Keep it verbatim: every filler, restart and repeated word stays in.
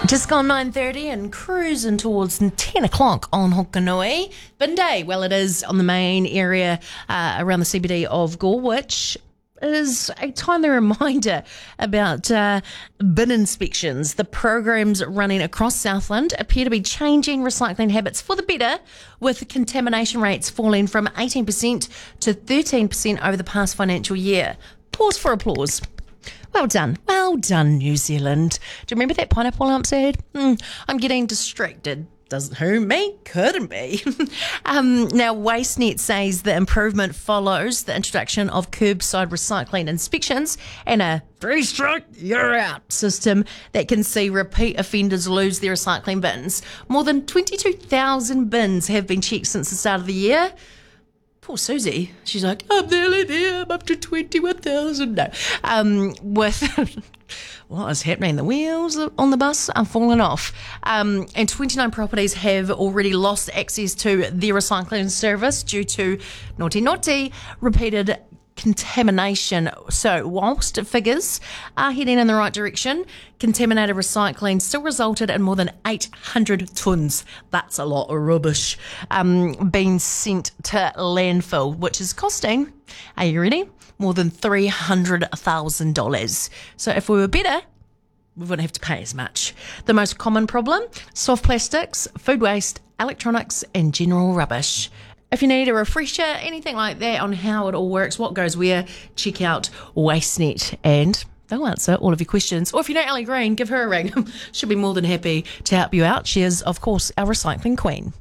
Just gone nine thirty and cruising towards ten o'clock on Hokanui. Bin Day, well, it is on the main area uh, around the C B D of Gore, which is a timely reminder about uh, bin inspections. The programs running across Southland appear to be changing recycling habits for the better, with contamination rates falling from eighteen percent to thirteen percent over the past financial year. Pause for applause. Well done. Well done, New Zealand. Do you remember that pineapple lump said? Mm, I'm getting distracted. Doesn't who? Me? Couldn't be. um, now, WasteNet says the improvement follows the introduction of curbside recycling inspections and a three strike, you're out system that can see repeat offenders lose their recycling bins. More than twenty-two thousand bins have been checked since the start of the year. Poor Susie. She's like, I'm nearly there. I'm up to twenty-one thousand. No. Um, with what is happening? The wheels on the bus are falling off. Um, and twenty-nine properties have already lost access to their recycling service due to naughty, naughty, repeated contamination. So whilst figures are heading in the right direction, contaminated recycling still resulted in more than eight hundred tonnes. That's a lot of rubbish um, being sent to landfill, which is costing, are you ready, more than three hundred thousand dollars. So if we were better, we wouldn't have to pay as much. The most common problem, soft plastics, food waste, electronics and general rubbish. If you need a refresher, anything like that on how it all works, what goes where, check out WasteNet and they'll answer all of your questions. Or if you know Ellie Green, give her a ring. She'll be more than happy to help you out. She is, of course, our recycling queen.